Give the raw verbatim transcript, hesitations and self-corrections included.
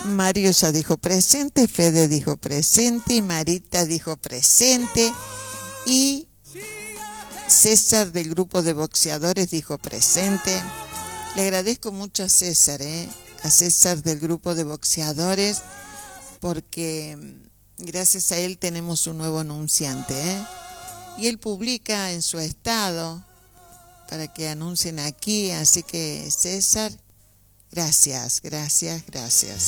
Mario ya dijo presente, Fede dijo presente, Marita dijo presente y César del grupo de boxeadores dijo presente. Le agradezco mucho a César, ¿eh? a César del grupo de boxeadores, porque gracias a él tenemos un nuevo anunciante, ¿eh? Y él publica en su estado para que anuncien aquí, así que César, gracias, gracias, gracias.